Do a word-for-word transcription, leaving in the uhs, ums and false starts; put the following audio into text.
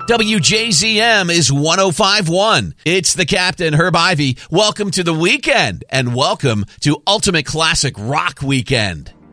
W J Z M is one oh five point one. It's the Captain, Herb Ivy. Welcome to the weekend, and welcome to Ultimate Classic Rock Weekend.